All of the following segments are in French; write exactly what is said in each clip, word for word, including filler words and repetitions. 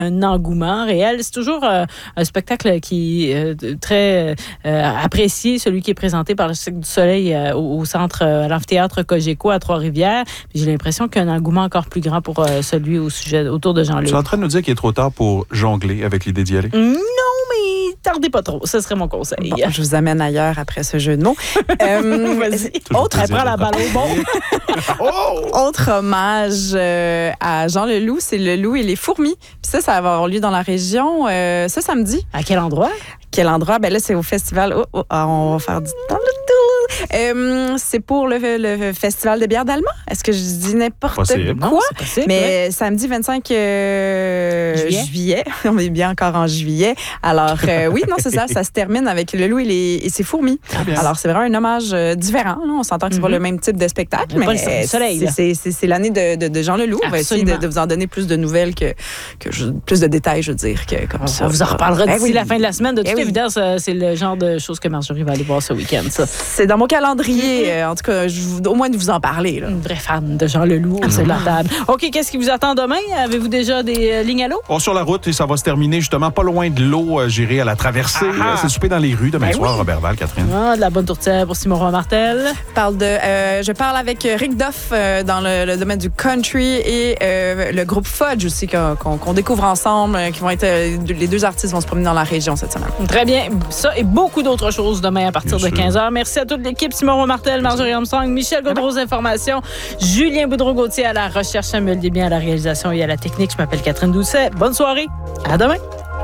un engouement réel. C'est toujours euh, un spectacle qui est euh, très euh, apprécié, celui qui est présenté par le Cirque du Soleil euh, au, au centre, euh, à l'amphithéâtre Cogeco à Trois-Rivières. Puis j'ai l'impression qu'il y a un engouement encore plus grand pour euh, celui au sujet, autour de Jean-Luc. Tu es en train de nous dire qu'il est trop tard pour jongler avec l'idée d'y aller? Non, mais tardez pas trop. Ce serait mon conseil. Bon, je vous amène ailleurs après ce jeu de mots. Euh, Vas-y. Autre, elle prend la balle au bon. oh! Autre hommage euh, à Jean Leloup, c'est Le Loup et les fourmis. Puis ça, ça va avoir lieu dans la région euh, ce samedi. À quel endroit? Quel endroit? Ben là, c'est au festival. Oh, oh, on va faire du temps le tour. Euh, c'est pour le, le festival de bière d'Allemand. Est-ce que je dis n'importe possible. quoi? Non, c'est possible, Mais ouais. samedi vingt-cinq euh, Juillet. juillet. On est bien encore en juillet. Alors, euh, oui, non, c'est ça. Ça se termine avec Le Loup et, les, et ses fourmis. Alors, c'est vraiment un hommage euh, différent. Là. On s'entend que c'est Mm-hmm. pas le même type de spectacle, mais mais pas le soleil, c'est, là. c'est, c'est, c'est l'année de, de, de Jean Leloup. On va essayer de, de vous en donner plus de nouvelles, que, que je, plus de détails, je veux dire, que comme On, ça. on vous en reparlera Ben d'ici oui. la fin de la semaine. De toute Ben oui. évidence, euh, c'est le genre de choses que Marjorie va aller voir ce week-end, ça. C'est dans mon calendrier. Euh, en tout cas, je, vous- au moins de vous en parler. Là. Une vraie fan de Jean Leloup sur la table. OK, qu'est-ce qui vous attend demain? Avez-vous déjà des euh, lignes à l'eau? On est sur la route et ça va se terminer justement pas loin de l'eau. euh, J'irai à la traversée. Ah. C'est souper dans les rues demain Ben soir, oui. Robertval, Catherine. Ah, de la bonne tourtière pour Simon Roy Martel. Parle de, euh, je parle avec Rick Duff euh, dans le, le domaine du country et euh, le groupe Fudge aussi qu'on, qu'on, qu'on découvre ensemble, euh, qui vont être euh, les deux artistes vont se promener dans la région cette semaine. Très bien. Ça et beaucoup d'autres choses demain à partir Bien de sûr. quinze heures. Merci à toute l'équipe. Simon Roy Martel, Marjorie Armstrong, Michel Gaudreau aux informations, Julien Boudreau-Gauthier à la recherche, Samuel Desbiens à la réalisation et à la technique. Je m'appelle Catherine Doucet. Bonne soirée. À demain.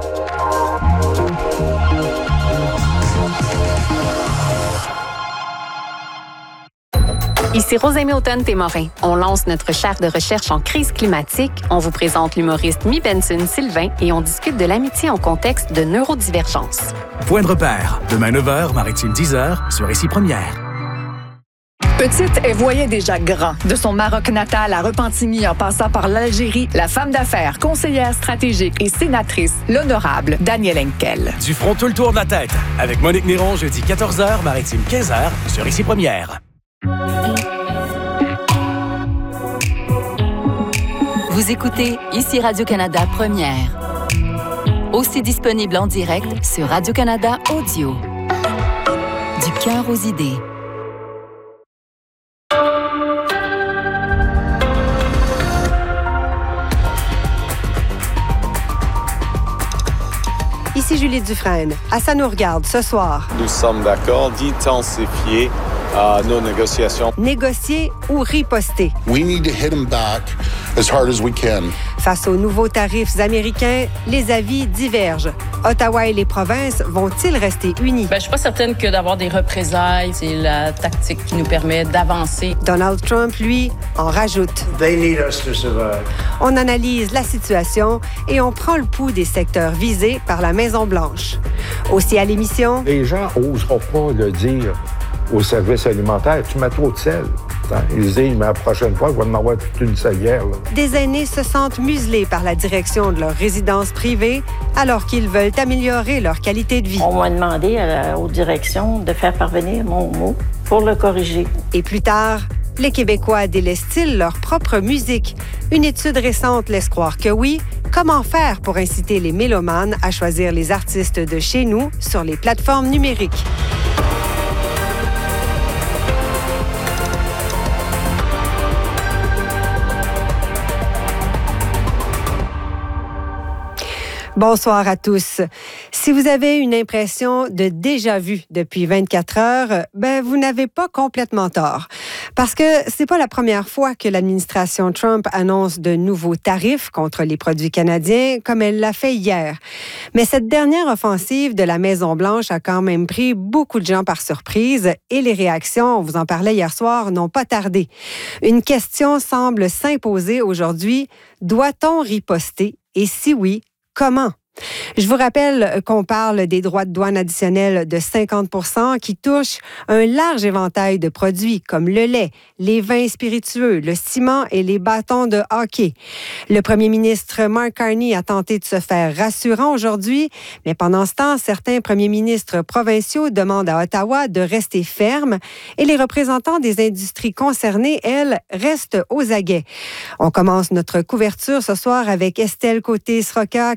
Ici Rosemée Automne-Témorin. On lance notre chaire de recherche en crise climatique. On vous présente l'humoriste Mi Benson Sylvain et on discute de l'amitié en contexte de neurodivergence. Point de repère, demain neuf heures, Maritime dix heures, sur Ici Première. Petite, elle voyait déjà grand. De son Maroc natal à Repentigny en passant par l'Algérie, la femme d'affaires, conseillère stratégique et sénatrice, l'honorable Danielle Henkel. Du front tout le tour de la tête, avec Monique Néron, jeudi quatorze heures, Maritime quinze heures, sur Ici Première. Vous écoutez Ici Radio-Canada Première. Aussi disponible en direct sur Radio-Canada Audio. Du cœur aux idées. Ici Julie Dufresne. À Ça nous regarde ce soir. Nous sommes d'accord d'intensifier euh, nos négociations. Négocier ou riposter. We need to hit them back as hard as we can. Face aux nouveaux tarifs américains, les avis divergent. Ottawa et les provinces vont-ils rester unis? Ben, je suis pas certaine que d'avoir des représailles, c'est la tactique qui nous permet d'avancer. Donald Trump, lui, en rajoute. They need us to survive. On analyse la situation et on prend le pouls des secteurs visés par la Maison-Blanche. Aussi à l'émission... Les gens n'oseront pas le dire au service alimentaire. Tu mets trop de sel. Ils disent, mais la prochaine fois, il va en avoir toute une salière. Là. Des aînés se sentent muselés par la direction de leur résidence privée alors qu'ils veulent améliorer leur qualité de vie. On m'a demandé à la, aux directions de faire parvenir mon mot pour le corriger. Et plus tard, les Québécois délaissent-ils leur propre musique? Une étude récente laisse croire que oui. Comment faire pour inciter les mélomanes à choisir les artistes de chez nous sur les plateformes numériques? Bonsoir à tous. Si vous avez une impression de déjà-vu depuis vingt-quatre heures, ben vous n'avez pas complètement tort. Parce que c'est pas la première fois que l'administration Trump annonce de nouveaux tarifs contre les produits canadiens, comme elle l'a fait hier. Mais cette dernière offensive de la Maison-Blanche a quand même pris beaucoup de gens par surprise et les réactions, on vous en parlait hier soir, n'ont pas tardé. Une question semble s'imposer aujourd'hui. Doit-on riposter? Et si oui, comment? Je vous rappelle qu'on parle des droits de douane additionnels de cinquante pour cent qui touchent un large éventail de produits comme le lait, les vins spiritueux, le ciment et les bâtons de hockey. Le premier ministre Mark Carney a tenté de se faire rassurant aujourd'hui, mais pendant ce temps, certains premiers ministres provinciaux demandent à Ottawa de rester ferme et les représentants des industries concernées, elles, restent aux aguets. On commence notre couverture ce soir avec Estelle Côté-Sroca,